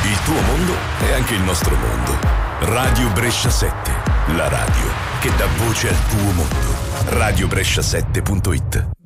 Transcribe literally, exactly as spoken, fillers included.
Il tuo mondo è anche il nostro mondo. Radio Brescia sette, la radio che dà voce al tuo mondo. radio brescia sette punto it.